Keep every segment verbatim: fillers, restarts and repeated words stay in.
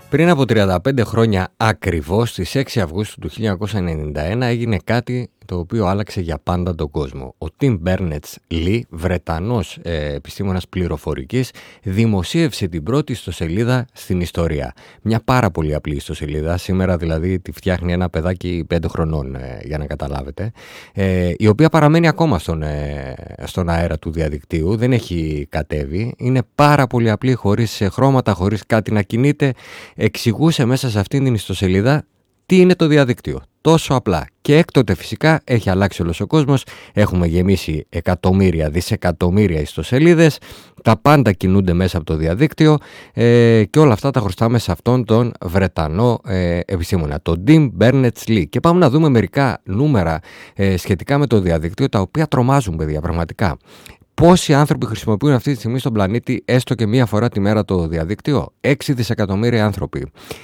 Πριν από τριάντα πέντε χρόνια ακριβώς, στις έξι Αυγούστου του χίλια εννιακόσια ενενήντα ένα, έγινε κάτι το οποίο άλλαξε για πάντα τον κόσμο. Ο Tim Berners-Lee, Βρετανός ε, επιστήμονας πληροφορικής, δημοσίευσε την πρώτη ιστοσελίδα στην ιστορία. Μια πάρα πολύ απλή ιστοσελίδα, σήμερα δηλαδή τη φτιάχνει ένα παιδάκι πέντε χρονών, ε, για να καταλάβετε, ε, η οποία παραμένει ακόμα στον, ε, στον αέρα του διαδικτύου, δεν έχει κατέβει, είναι πάρα πολύ απλή, χωρίς χρώματα, χωρίς κάτι να κινείται. Εξηγούσε μέσα σε αυτήν την ιστοσελίδα τι είναι το διαδίκτυο. Τόσο απλά. Και έκτοτε φυσικά έχει αλλάξει όλος ο κόσμος. Έχουμε γεμίσει εκατομμύρια, δισεκατομμύρια ιστοσελίδες. Τα πάντα κινούνται μέσα από το διαδίκτυο ε, και όλα αυτά τα χρωστάμε σε αυτόν τον Βρετανό ε, επιστήμονα, τον Tim Berners-Lee. Και πάμε να δούμε μερικά νούμερα ε, σχετικά με το διαδίκτυο, τα οποία τρομάζουν, παιδιά, πραγματικά. Πόσοι άνθρωποι χρησιμοποιούν αυτή τη στιγμή στον πλανήτη έστω και μία φορά τη μέρα το διαδίκτυο? έξι δισεκατομμύρια άνθρωποι.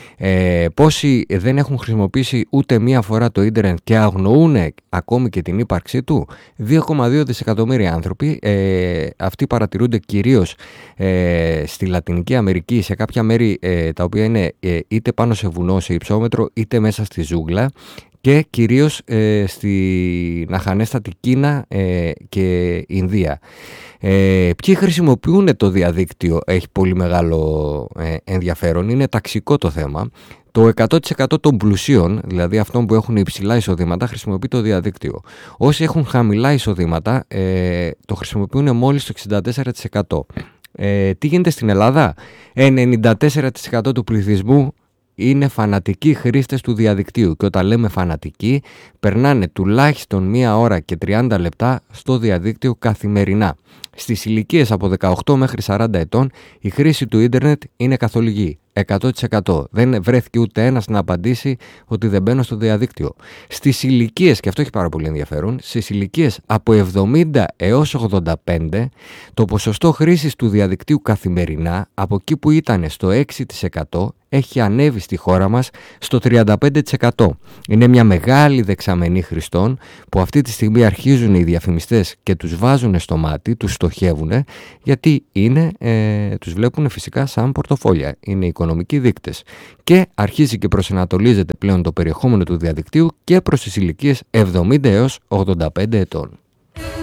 Ε, πόσοι δεν έχουν χρησιμοποιήσει ούτε μία φορά το ίντερνετ και αγνοούν ακόμη και την ύπαρξή του? δύο κόμμα δύο δισεκατομμύρια άνθρωποι. Ε, αυτοί παρατηρούνται κυρίως ε, στη Λατινική Αμερική, σε κάποια μέρη ε, τα οποία είναι ε, είτε πάνω σε βουνό, σε υψόμετρο, είτε μέσα στη ζούγκλα, και κυρίως ε, στην αχανέστατη Κίνα ε, και Ινδία. Ε, ποιοι χρησιμοποιούν το διαδίκτυο έχει πολύ μεγάλο ε, ενδιαφέρον. Είναι ταξικό το θέμα. Το εκατό τοις εκατό των πλουσίων, δηλαδή αυτών που έχουν υψηλά εισοδήματα, χρησιμοποιεί το διαδίκτυο. Όσοι έχουν χαμηλά εισοδήματα ε, το χρησιμοποιούν μόλις το εξήντα τέσσερα τοις εκατό. Ε, τι γίνεται στην Ελλάδα? ενενήντα τέσσερα τοις εκατό του πληθυσμού είναι φανατικοί χρήστες του διαδικτύου, και όταν λέμε φανατικοί, περνάνε τουλάχιστον μία ώρα και τριάντα λεπτά στο διαδίκτυο καθημερινά. Στις ηλικίες από δεκαοκτώ μέχρι σαράντα ετών η χρήση του ίντερνετ είναι καθολική, εκατό τοις εκατό. Δεν βρέθηκε ούτε ένας να απαντήσει ότι δεν μπαίνω στο διαδίκτυο. Στις ηλικίες, και αυτό έχει πάρα πολύ ενδιαφέρον, στις ηλικίες από εβδομήντα έως ογδόντα πέντε, το ποσοστό χρήσης του διαδικτύου καθημερινά, από εκεί που ήταν στο έξι τοις εκατό, έχει ανέβει στη χώρα μας στο τριάντα πέντε τοις εκατό. Είναι μια μεγάλη δεξαμενή χρηστών που αυτή τη στιγμή αρχίζουν οι διαφημιστές και τους βάζουν στο μάτι, τους στοχεύουν, γιατί είναι, ε, τους βλέπουν φυσικά σαν πορτοφόλια. Είναι οικονομικοί δείκτες. Και αρχίζει και προσανατολίζεται πλέον το περιεχόμενο του διαδικτύου και προς τις ηλικίες εβδομήντα έως ογδόντα πέντε ετών.